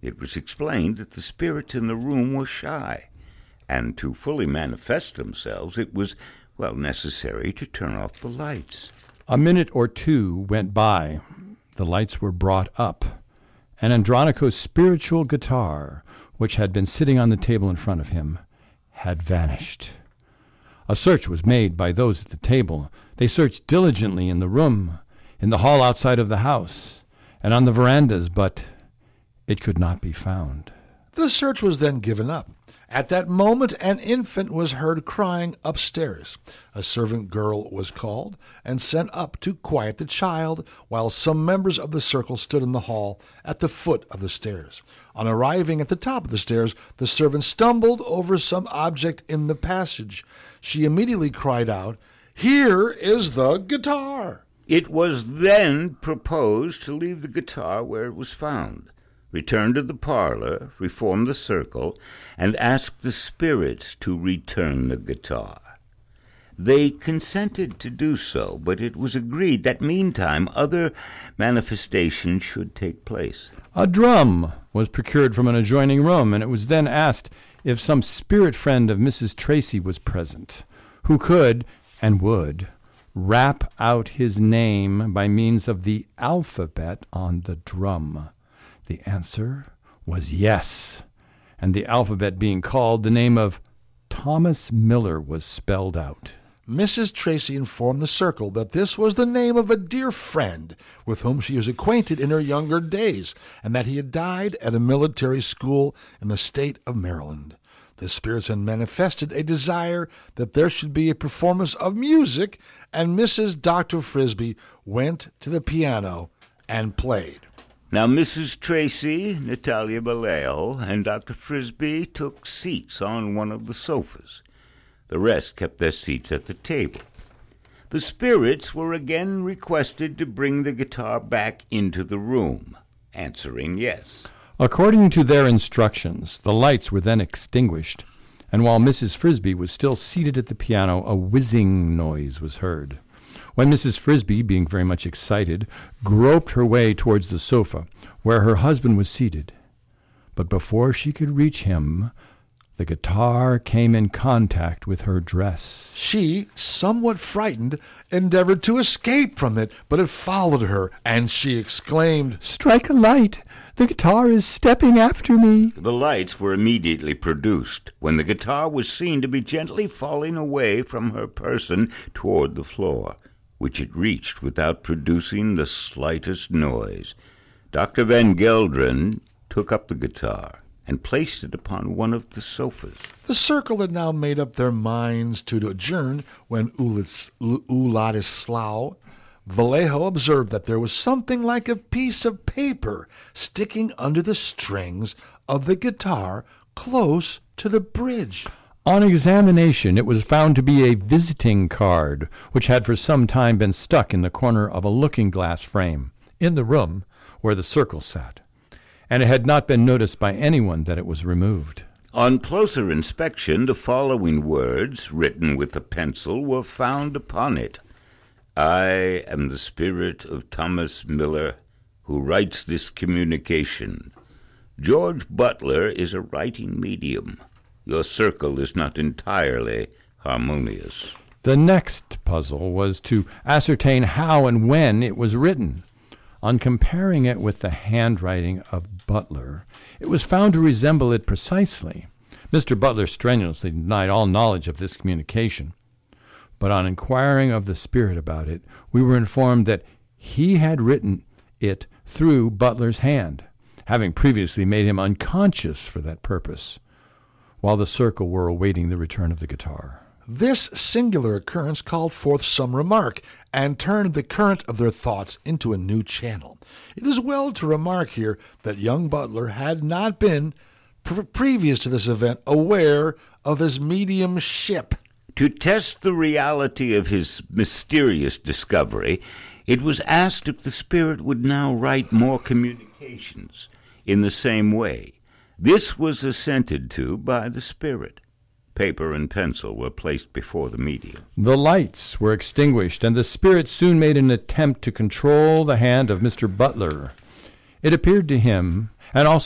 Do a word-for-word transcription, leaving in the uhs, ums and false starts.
It was explained that the spirits in the room were shy, and to fully manifest themselves it was, well, necessary to turn off the lights. A minute or two went by. The lights were brought up, and Andronico's spiritual guitar, which had been sitting on the table in front of him, had vanished. A search was made by those at the table. They searched diligently in the room, in the hall outside of the house, and on the verandas, but it could not be found. The search was then given up. At that moment, an infant was heard crying upstairs. A servant girl was called and sent up to quiet the child, while some members of the circle stood in the hall at the foot of the stairs. On arriving at the top of the stairs, the servant stumbled over some object in the passage. She immediately cried out, "Here is the guitar!" It was then proposed to leave the guitar where it was found, return to the parlor, reform the circle, and ask the spirits to return the guitar. They consented to do so, but it was agreed that meantime other manifestations should take place. A drum was procured from an adjoining room, and it was then asked if some spirit friend of Missus Tracy was present, who could, and would, rap out his name by means of the alphabet on the drum. The answer was yes, and the alphabet being called, the name of Thomas Miller was spelled out. Missus Tracy informed the circle that this was the name of a dear friend with whom she was acquainted in her younger days, and that he had died at a military school in the state of Maryland. The spirits had manifested a desire that there should be a performance of music, and Missus Doctor Frisbee went to the piano and played. Now, Missus Tracy, Natalia Vallejo, and Doctor Frisbee took seats on one of the sofas. The rest kept their seats at the table. The spirits were again requested to bring the guitar back into the room, answering yes. According to their instructions, the lights were then extinguished, and while Missus Frisbee was still seated at the piano, a whizzing noise was heard. When Missus Frisbee, being very much excited, groped her way towards the sofa where her husband was seated. But before she could reach him, the guitar came in contact with her dress. She, somewhat frightened, endeavored to escape from it, but it followed her, and she exclaimed, "Strike a light! The guitar is stepping after me." The lights were immediately produced, when the guitar was seen to be gently falling away from her person toward the floor, which it reached without producing the slightest noise. Doctor Van Gelderen took up the guitar and placed it upon one of the sofas. The circle had now made up their minds to adjourn when Uladislaw Vallejo observed that there was something like a piece of paper sticking under the strings of the guitar close to the bridge. On examination, it was found to be a visiting card, which had for some time been stuck in the corner of a looking-glass frame in the room where the circle sat, and it had not been noticed by anyone that it was removed. On closer inspection, the following words, written with a pencil, were found upon it. "I am the spirit of Thomas Miller, who writes this communication. George Butler is a writing medium. Your circle is not entirely harmonious." The next puzzle was to ascertain how and when it was written. On comparing it with the handwriting of Butler, it was found to resemble it precisely. Mister Butler strenuously denied all knowledge of this communication, but on inquiring of the spirit about it, we were informed that he had written it through Butler's hand, having previously made him unconscious for that purpose, while the circle were awaiting the return of the guitar. This singular occurrence called forth some remark, and turned the current of their thoughts into a new channel. It is well to remark here that young Butler had not been, pre- previous to this event, aware of his mediumship. To test the reality of his mysterious discovery, it was asked if the spirit would now write more communications in the same way. This was assented to by the spirit. Paper and pencil were placed before the medium. The lights were extinguished, and the spirit soon made an attempt to control the hand of Mister Butler. It appeared to him, and also